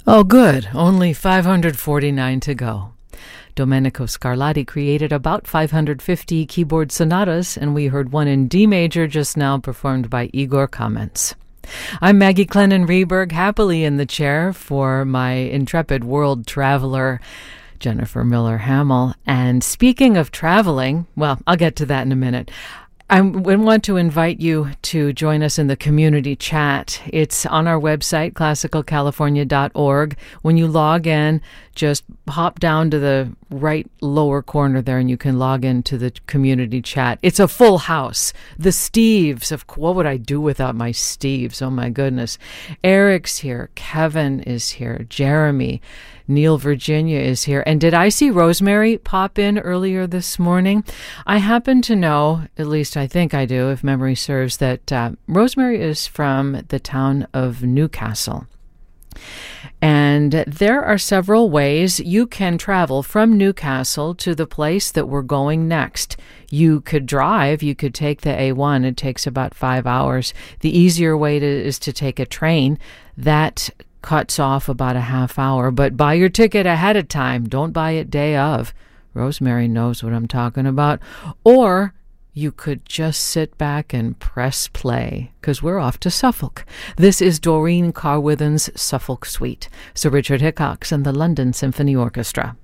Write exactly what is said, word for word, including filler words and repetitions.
Oh, good. Only five hundred forty-nine to go. Domenico Scarlatti created about five hundred fifty keyboard sonatas, and we heard one in D major just now performed by Igor Kamens. I'm Maggie Clennon Rehberg, happily in the chair for my intrepid world traveler, Jennifer Miller Hamill. And speaking of traveling, well, I'll get to that in a minute. I want to invite you to join us in the community chat. It's on our website, classical california dot org. When you log in, just hop down to the right lower corner there and you can log into the community chat. It's a full house. The Steves, of what would I do without my Steves? Oh my goodness. Eric's here. Kevin is here. Jeremy. Neil Virginia is here. And did I see Rosemary pop in earlier this morning? I happen to know, at least I think I do, if memory serves, that uh, Rosemary is from the town of Newcastle. And there are several ways you can travel from Newcastle to the place that we're going next. You could drive. You could take the A one. It takes about five hours. The easier way to, is to take a train. That cuts off about a half hour, but buy your ticket ahead of time. Don't buy it day of. Rosemary knows what I'm talking about. Or you could just sit back and press play, because we're off to Suffolk. This is Doreen Carwithen's Suffolk Suite. Sir Richard Hickox and the London Symphony Orchestra.